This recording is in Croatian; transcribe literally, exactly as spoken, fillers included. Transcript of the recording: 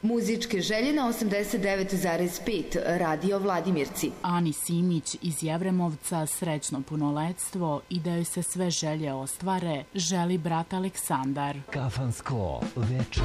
Muzičke želje na osamdeset devet zarez pet Radio Vladimirci. Ani Simić iz Jevremovca srećno punoletstvo i da joj se sve želje ostvare želi brat Aleksandar. Kafansko večer.